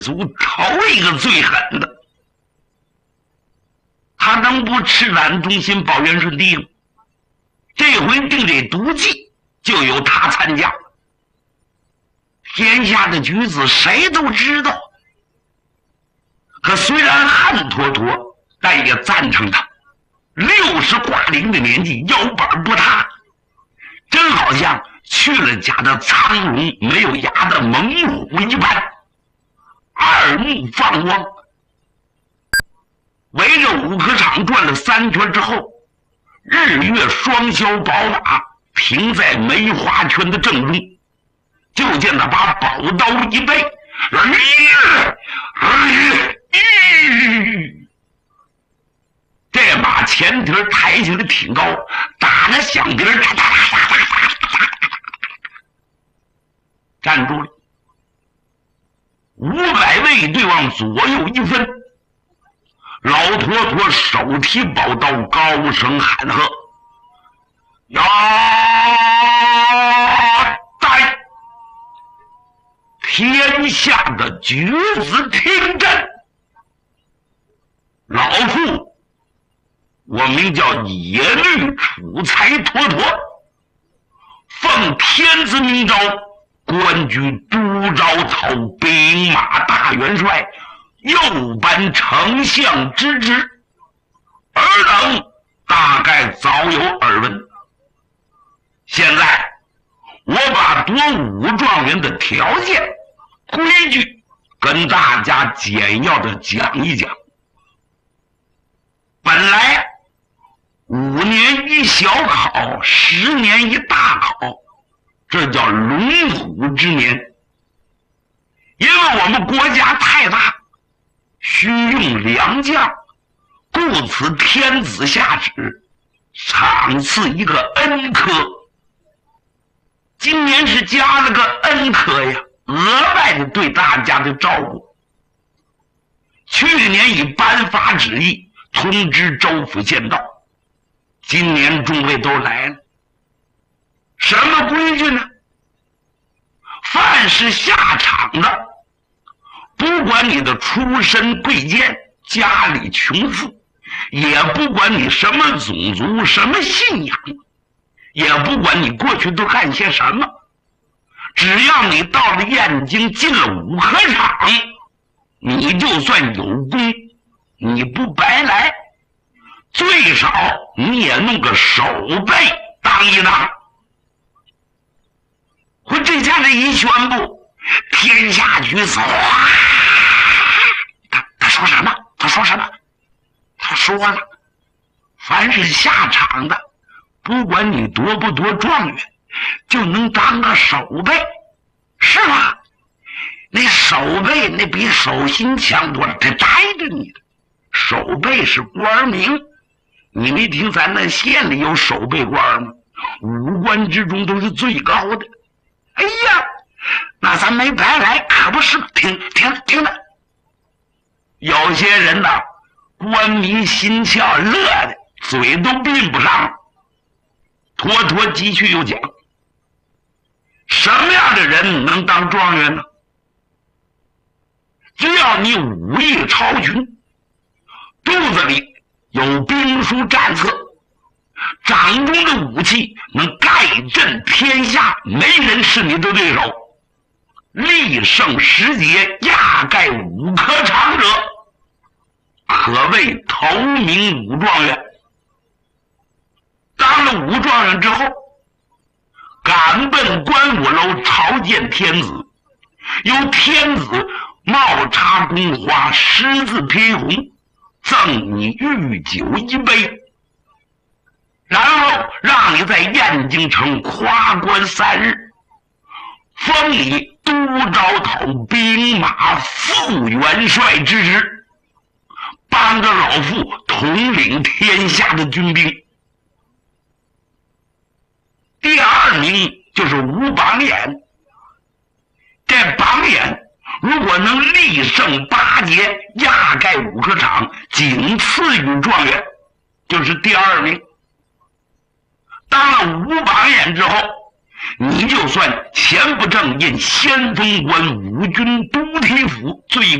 族头一个最狠的，他能不赤胆忠心保元顺帝吗？这回定这毒计就由他参加，天下的举子谁都知道。可虽然恨妥妥，但也赞成他。60挂零的年纪，腰板不塌，真好像去了家的苍龙没有牙的猛虎一般，二目放光。围着五科场转了3圈之后，日月双霄宝马停在梅花圈的正中，就见他把宝刀一背，这马前蹄抬起来挺高，打着响蹄站住了。500卫对往左右一分，老坨坨手提宝刀，高声喊喝：“呀！待天下的举子听朕！老夫我名叫野律楚才妥妥，奉天子明诏，官居都招曹兵马大元帅，右班丞相之职，尔等大概早有耳闻。现在我把夺武状元的条件规矩跟大家简要的讲一讲。本来5年一小考，10年一大考，这叫龙虎之年。因为我们国家太大，需用良将，故此天子下旨，赏赐一个恩科。今年是加了个恩科呀，额外的对大家的照顾。去年已颁发旨意，通知州府县道，今年诸位都来了。什么规矩呢？凡是下场的，不管你的出身贵贱，家里穷富，也不管你什么种族，什么信仰，也不管你过去都干些什么，只要你到了燕京，进了五合场，你就算有功，你不白来，最少你也弄个守备当一当。我这下子一宣布，天下举子，他说什么？他说什么？他说了，凡是下场的，不管你夺不夺状元，就能当个守备，是吧？那守备那比守心强多了，他摘着你的。守备是官名，你没听咱那县里有守备官吗？5官之中都是最高的。哎呀，那咱没白来，可不是吗？听着，有些人呐，官迷心窍，乐的嘴都闭不上。妥妥继续又讲，什么样的人能当状元呢？只要你武艺超群，肚子里有兵书战策，掌中的武器能盖震天下，没人是你的对手，力胜10节，压盖5科场者，可谓头名武状元。当了武状元之后，赶奔观武楼朝见天子，由天子帽插宫花，狮字披红，赠你御酒1杯，然后让你在燕京城夸官3日，封你都招讨兵马副元帅之职，帮着老夫统领天下的军兵。第2名就是吴榜眼，这榜眼如果能力胜8节，压盖5科场，仅次于状元，就是第2名。当了吴榜眼之后， 你就算钱不正因先锋官五军都提府罪